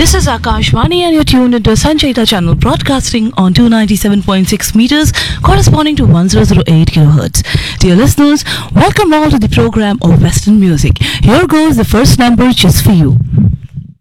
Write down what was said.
This is Akashvani and you're tuned into Sanchayita channel broadcasting on 297.6 meters corresponding to 1008 kilohertz. Dear listeners, welcome all to the program of Western music. Here goes the first number just for you.